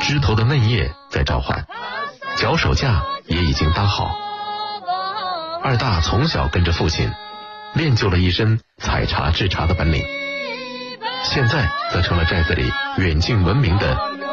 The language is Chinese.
枝头的嫩叶在召唤，脚手架也已经搭好。二大从小跟着父亲，练就了一身采茶制茶的本领，现在则成了寨子里远近闻名的